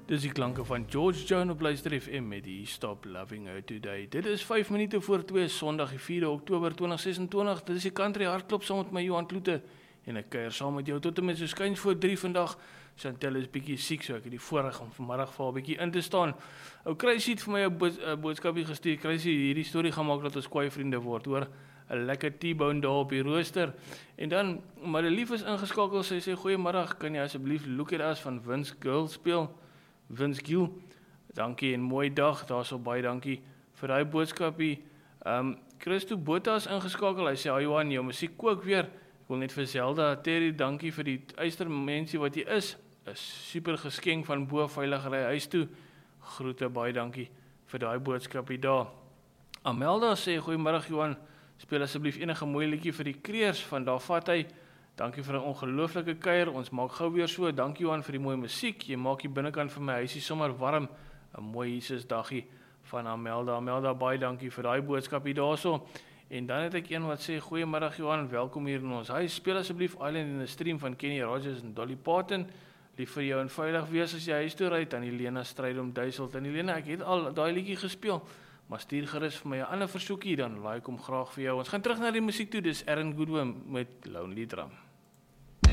Dis die klanke van George Jones op Luister FM met die Stop Loving Her Today. Dit is 5 minute voor 2, Sondag die 4 Oktober 2026. Dit is die Country Hardklop saam met my Johan Kloete. En ek kuier saam met jou tot en met so skuins voor 3 vandag. Chantel is bietjie siek, so ek het die voorreg om vanmiddag vir haar bietjie in te staan. Ou Crazy het vir my 'n boodskapie gestuur. Crazy, hierdie storie gaan maak dat ons kwaai vriende word, hoor. 'n Lekker T-bone daar op die rooster. En dan, Madelief is ingeskakel, sy sê, goeiemiddag, kan jy asseblief Look At Us van Vince Gill speel? Vince Gill, dankie en mooi dag, daar so baie dankie vir die boodskapie. Christo Botha is ingeskakel, hy sê, Johan, jou musiek kook weer. Ek wil net vir Zelda, Terry, dankie vir die uistermensie wat jy is. 'n Super geskenk van bo veilig ry huis toe. Groete, baie dankie vir die boodskapie daar. Amelda sê, goeiemiddag Johan, speel asseblief enige mooi liedjie vir die kreers van daar vat hy. Dankie vir 'n ongelooflike kuier, ons maak gou weer so. Dankie Johan vir die mooi musiek, jy maak die binnekant van my huisie sommer warm. 'n Mooi Jesusdaggie van Amelda. Amelda, baie dankie vir daai boodskapie daarso. En dan het ek een wat sê, goeiemiddag Johan, welkom hier in ons huis. Speel asseblief Island in the Stream van Kenny Rogers en Dolly Parton. Lief vir jou en veilig wees as jy huis toe ry. Dan Helena stryd om duisel. Dan Helena, ek het al daai liedjie gespeel, maar stuur gerus vir my 'n ander versoekie, dan laai ek hom graag vir jou. Ons gaan terug na die musiek toe, dis Aaron Goodwin met Lonely Drum.